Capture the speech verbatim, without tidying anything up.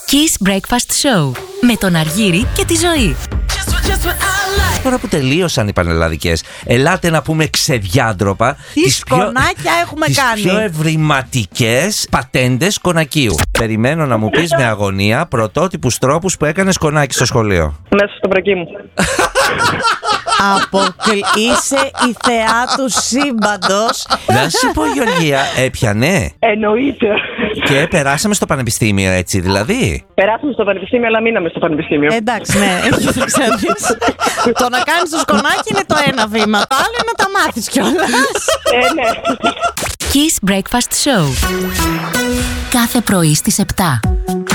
Kiss Breakfast Show με τον Αργύρη και τη Ζωή. Τώρα που τελείωσαν οι πανελλαδικές, ελάτε να πούμε ξεδιάντροπα τι σκονάκια έχουμε τις κάνει. Τις πιο ευρηματικές πατέντες κονακίου. Περιμένω να μου πεις με αγωνία πρωτότυπους τρόπους που έκανες σκονάκι στο σχολείο. Μέσα στο βρακί μου. Αποκλει... Είσαι η θεά του σύμπαντος. Να σου πω, Γεωργία, έπιανε. Εννοείται. Και περάσαμε στο πανεπιστήμιο, έτσι δηλαδή. Περάσαμε στο πανεπιστήμιο, αλλά μείναμε στο πανεπιστήμιο. Εντάξει, ναι, έχει το ξέρεις. Το να κάνεις το σκονάκι είναι το ένα βήμα. Το άλλο είναι να τα μάθεις κιόλας. Ε, ναι. Kiss Breakfast Show. Κάθε πρωί στις επτά.